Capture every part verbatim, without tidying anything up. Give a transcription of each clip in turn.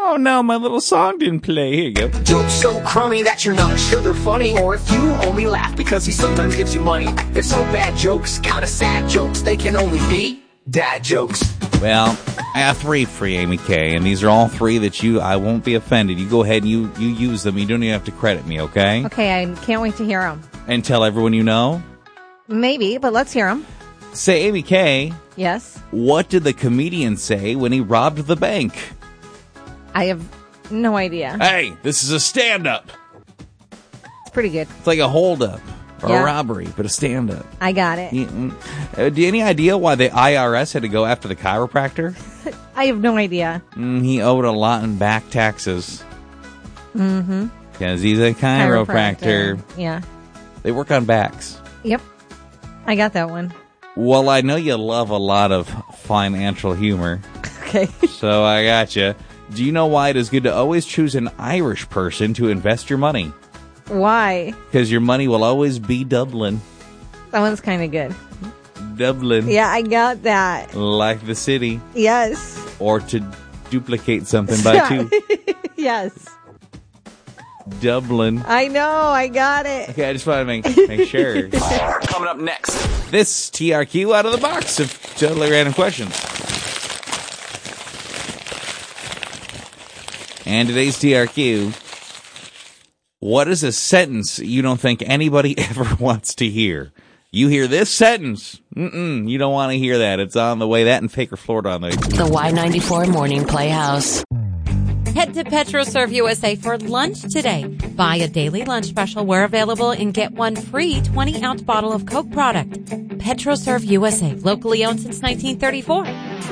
Oh, no, my little song didn't play. Here you go. Jokes so crummy that you're not sure they're funny, or if you only laugh because he sometimes gives you money. They're so bad jokes, kind of sad jokes, they can only be dad jokes. Well, I have three for you, Amy K, and these are all three that you, I won't be offended. You go ahead and you, you use them. You don't even have to credit me, okay? Okay, I can't wait to hear them. And tell everyone you know? Maybe, but let's hear them. Say, Amy K. Yes? What did the comedian say when he robbed the bank? I have no idea. Hey, this is a stand-up. It's pretty good. It's like a hold-up or Yeah. a robbery, but a stand-up. I got it. Yeah. Uh, do you have any idea why the I R S had to go after the chiropractor? I have no idea. Mm, he owed a lot in back taxes. Mm-hmm. Because he's a chiropractor. Yeah. They work on backs. Yep. I got that one. Well, I know you love a lot of financial humor. Okay. So I got you. Do you know why it is good to always choose an Irish person to invest your money? Why? Because your money will always be Dublin. That one's kind of good. Dublin. Yeah, I got that. Like the city. Yes. Or to duplicate something by two. Yes. Dublin. I know, I got it. Okay, I just want to make, make sure. Coming up next. This T R Q out of the box of totally random questions. And today's T R Q. What is a sentence you don't think anybody ever wants to hear? You hear this sentence. Mm-mm, you don't want to hear that. It's on the way. That and Faker, Florida on the way. The Y ninety-four Morning Playhouse. Head to PetroServe U S A for lunch today. Buy a daily lunch special where available and get one free twenty-ounce bottle of Coke product. PetroServe U S A, locally owned since nineteen thirty-four.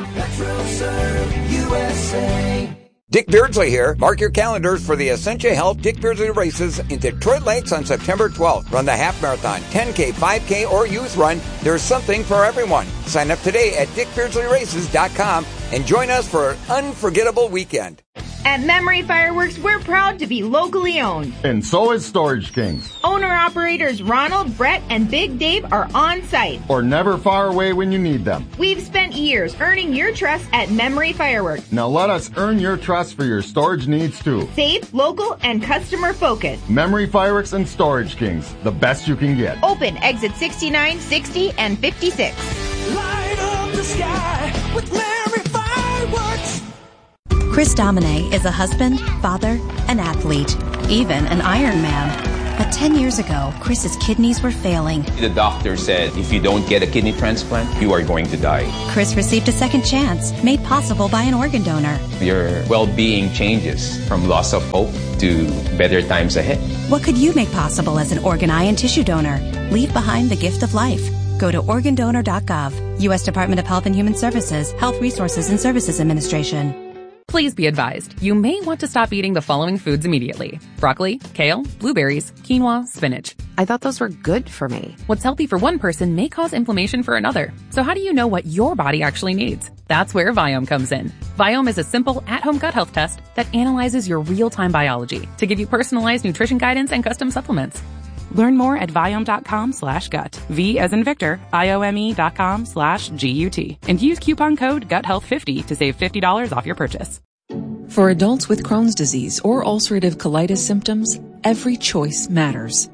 PetroServe U S A. Dick Beardsley here. Mark your calendars for the Essentia Health Dick Beardsley races in Detroit Lakes on September twelfth. Run the half marathon, ten K, five K, or youth run. There's something for everyone. Sign up today at dick beardsley races dot com and join us for an unforgettable weekend. At Memory Fireworks, we're proud to be locally owned. And so is Storage Kings. Owner-operators Ronald, Brett, and Big Dave are on site. Or never far away when you need them. We've spent years earning your trust at Memory Fireworks. Now let us earn your trust for your storage needs too. Safe, local, and customer focused. Memory Fireworks and Storage Kings, the best you can get. Open exit sixty-nine, sixty, and fifty-six. Light up the sky with Memory Fireworks. Chris Domine is a husband, father, an athlete, even an Ironman. But ten years ago, Chris's kidneys were failing. The doctor said if you don't get a kidney transplant, you are going to die. Chris received a second chance, made possible by an organ donor. Your well-being changes from loss of hope to better times ahead. What could you make possible as an organ, eye, and tissue donor? Leave behind the gift of life. Go to organ donor dot gov. U S Department of Health and Human Services, Health Resources and Services Administration. Please be advised, you may want to stop eating the following foods immediately. Broccoli, kale, blueberries, quinoa, spinach. I thought those were good for me. What's healthy for one person may cause inflammation for another. So how do you know what your body actually needs? That's where Viome comes in. Viome is a simple at-home gut health test that analyzes your real-time biology to give you personalized nutrition guidance and custom supplements. Learn more at Viome.com slash gut. V as in Victor, I-O-M-E dot com slash G-U-T. And use coupon code gut health fifty to save fifty dollars off your purchase. For adults with Crohn's disease or ulcerative colitis symptoms, every choice matters.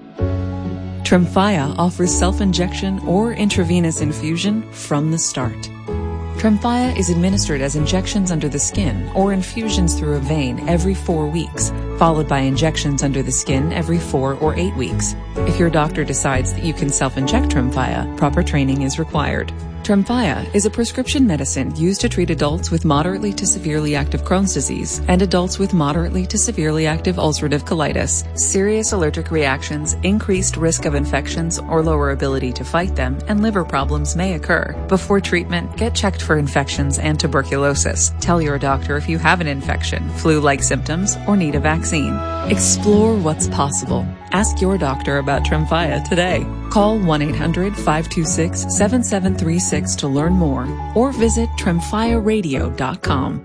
Tremfya offers self-injection or intravenous infusion from the start. Tremfya is administered as injections under the skin or infusions through a vein every four weeks, followed by injections under the skin every four or eight weeks. If your doctor decides that you can self-inject Tremfya, proper training is required. Tremfya is a prescription medicine used to treat adults with moderately to severely active Crohn's disease and adults with moderately to severely active ulcerative colitis. Serious allergic reactions, increased risk of infections or lower ability to fight them, and liver problems may occur. Before treatment, get checked for infections and tuberculosis. Tell your doctor if you have an infection, flu-like symptoms, or need a vaccine. Explore what's possible. Ask your doctor about Tremfya today. Call one eight hundred five two six seven seven three six to learn more or visit tremfya radio dot com.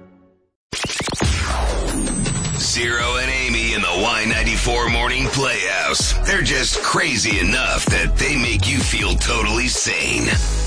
Zero and Amy in the Y ninety-four Morning Playhouse. They're just crazy enough that they make you feel totally sane.